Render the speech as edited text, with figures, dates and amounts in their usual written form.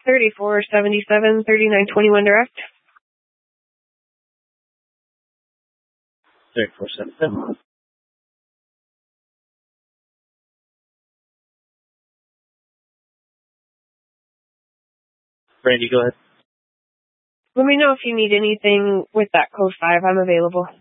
3477 3921 direct. 3477. Brandy, go ahead. Let me know if you need anything with that code 5. I'm available.